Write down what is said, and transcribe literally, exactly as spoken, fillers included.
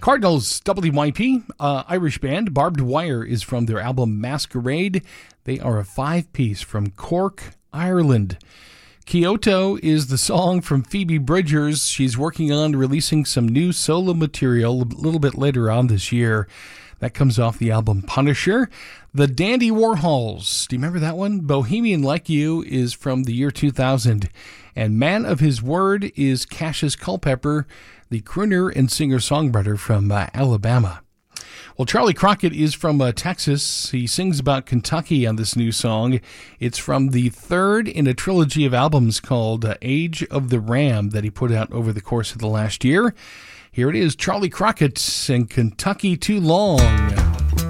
Cardinals, W Y P, uh, Irish band. Barbed Wire is from their album Masquerade. They are a five-piece from Cork, Ireland. Kyoto is the song from Phoebe Bridgers. She's working on releasing some new solo material a little bit later on this year. That comes off the album Punisher. The Dandy Warhols. Do you remember that one? Bohemian Like You is from the year two thousand. And Man of His Word is Cassius Culpepper, the crooner and singer-songwriter from uh, Alabama. Well, Charlie Crockett is from uh, Texas. He sings about Kentucky on this new song. It's from the third in a trilogy of albums called uh, Age of the Ram that he put out over the course of the last year. Here it is, Charlie Crockett and Kentucky Too Long.